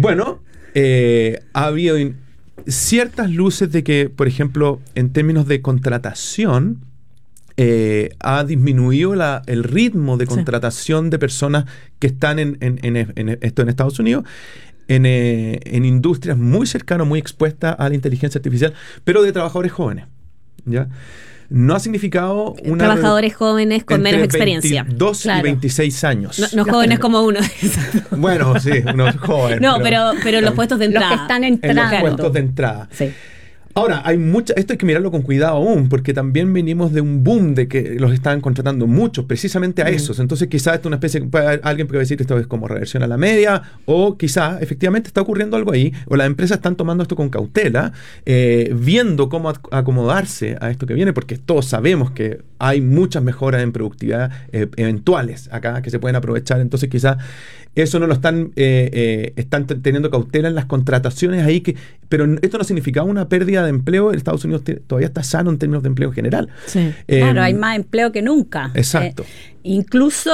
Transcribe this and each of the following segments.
Bueno, ha habido ciertas luces de que, por ejemplo, en términos de contratación, ha disminuido el ritmo de contratación de personas que están en Estados Unidos, en industrias muy cercanas, muy expuestas a la inteligencia artificial, pero de trabajadores jóvenes, ¿ya? No ha significado trabajadores jóvenes con menos experiencia. 22 y 26 años. No jóvenes como uno. Bueno, sí, unos jóvenes. No, pero los puestos de entrada. Los que están entrando. En los puestos de entrada. Sí. Ahora, esto hay que mirarlo con cuidado aún, porque también venimos de un boom de que los estaban contratando muchos, precisamente a esos. Entonces, quizás esto es una especie, alguien puede decir que esto es como reversión a la media, o quizás efectivamente está ocurriendo algo ahí, o las empresas están tomando esto con cautela, viendo cómo acomodarse a esto que viene, porque todos sabemos que hay muchas mejoras en productividad eventuales acá que se pueden aprovechar. Entonces, quizás eso no lo están teniendo cautela en las contrataciones ahí, pero esto no significaba una pérdida de empleo. En Estados Unidos todavía está sano en términos de empleo general. Sí. Claro, hay más empleo que nunca. Exacto. Incluso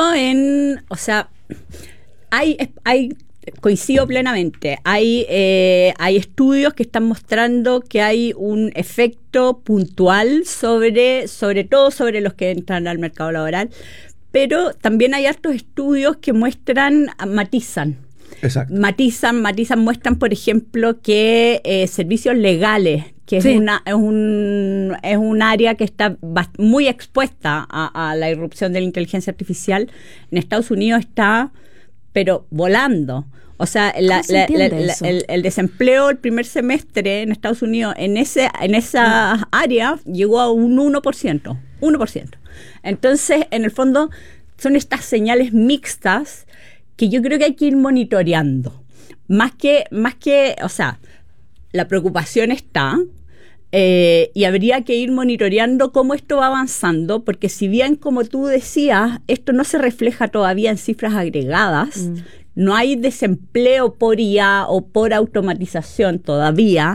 coincido plenamente. Hay estudios que están mostrando que hay un efecto puntual sobre todo sobre los que entran al mercado laboral, pero también hay hartos estudios que matizan. Exacto. Matizan, muestran, por ejemplo, que servicios legales, que es un área que está muy expuesta a la irrupción de la inteligencia artificial, en Estados Unidos está, pero volando. O sea, el desempleo el primer semestre en Estados Unidos en esa área llegó a un 1%. 1%. Entonces, en el fondo, son estas señales mixtas que yo creo que hay que ir monitoreando. Más que, o sea, la preocupación está, y habría que ir monitoreando cómo esto va avanzando, porque si bien, como tú decías, esto no se refleja todavía en cifras agregadas, no hay desempleo por IA o por automatización todavía,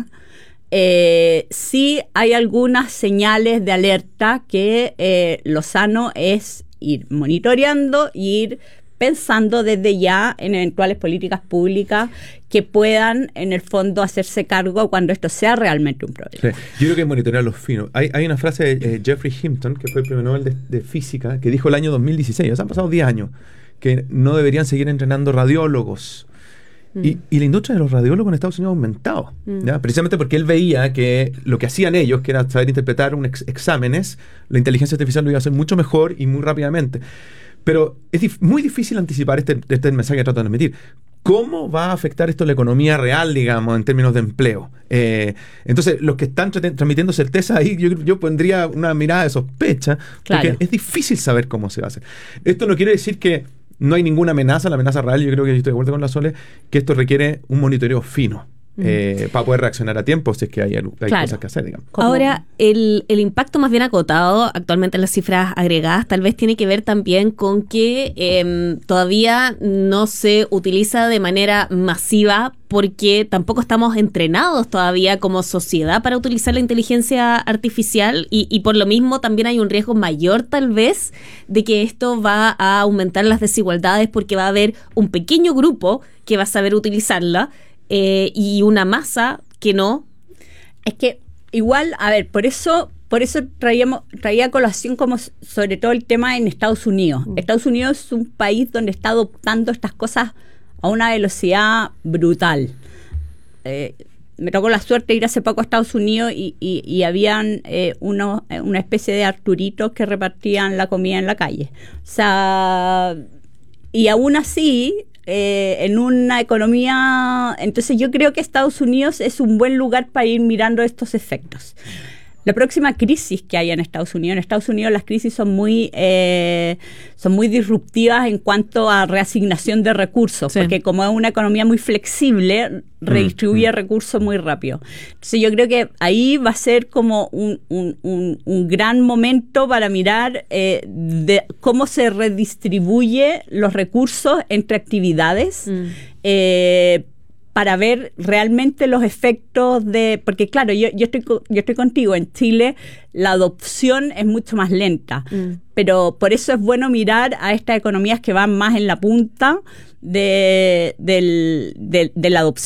sí hay algunas señales de alerta que lo sano es ir monitoreando y ir pensando desde ya en eventuales políticas públicas que puedan, en el fondo, hacerse cargo cuando esto sea realmente un problema. Sí. Yo creo que monitorear los finos. Hay una frase de Jeffrey Hinton, que fue el premio Nobel de Física, que dijo el año 2016, o sea, han pasado 10 años, que no deberían seguir entrenando radiólogos. Y la industria de los radiólogos en Estados Unidos ha aumentado, ¿ya? Precisamente porque él veía que lo que hacían ellos, que era saber interpretar exámenes, la inteligencia artificial lo iba a hacer mucho mejor y muy rápidamente. Pero es muy difícil anticipar este mensaje que trato de transmitir. ¿Cómo va a afectar esto la economía real, digamos, en términos de empleo? Entonces, los que están transmitiendo certeza ahí, yo pondría una mirada de sospecha, porque es difícil saber cómo se va a hacer. Esto no quiere decir que no hay ninguna amenaza. La amenaza real, yo creo que estoy de acuerdo con la Sole, que esto requiere un monitoreo fino. Para poder reaccionar a tiempo si es que hay cosas que hacer, digamos. Ahora, el impacto más bien acotado actualmente en las cifras agregadas tal vez tiene que ver también con que todavía no se utiliza de manera masiva porque tampoco estamos entrenados todavía como sociedad para utilizar la inteligencia artificial y por lo mismo también hay un riesgo mayor tal vez de que esto va a aumentar las desigualdades porque va a haber un pequeño grupo que va a saber utilizarla y una masa que no. Es que igual, a ver, por eso traía a colación como sobre todo el tema en Estados Unidos. Estados Unidos es un país donde está adoptando estas cosas a una velocidad brutal. Me tocó la suerte de ir hace poco a Estados Unidos y habían una especie de Arturitos que repartían la comida en la calle. O sea, y aún así en una economía. Entonces yo creo que Estados Unidos es un buen lugar para ir mirando estos efectos. La próxima crisis que haya en Estados Unidos las crisis son muy disruptivas en cuanto a reasignación de recursos, porque como es una economía muy flexible, redistribuye recursos muy rápido. Entonces yo creo que ahí va a ser como un gran momento para mirar de cómo se redistribuye los recursos entre actividades, para ver realmente los efectos porque claro, yo estoy contigo, en Chile la adopción es mucho más lenta, pero por eso es bueno mirar a estas economías que van más en la punta de la adopción.